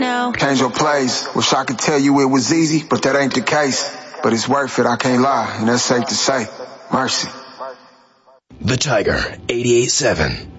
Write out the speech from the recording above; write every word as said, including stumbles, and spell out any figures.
now. Change your plays. Wish I could tell you it was easy, but that ain't the case. But it's worth it, I can't lie, and that's safe to say. Mercy. The Tiger, eighty-eight seven.